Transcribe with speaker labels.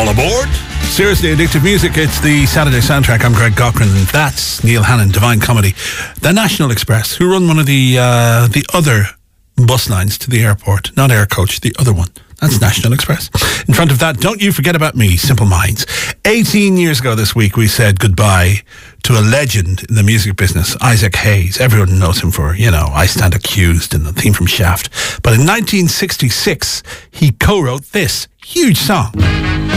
Speaker 1: All aboard. Seriously Addictive Music. It's the Saturday soundtrack. I'm Greg Cochran. That's Neil Hannon, Divine Comedy. The National Express, who run one of the other bus lines to the airport. Not Air Coach, the other one. That's National Express. In front of that, Don't You Forget About Me, Simple Minds. 18 years ago this week, we said goodbye to a legend in the music business, Isaac Hayes. Everyone knows him for, I Stand Accused and the theme from Shaft. But in 1966, he co-wrote this huge song.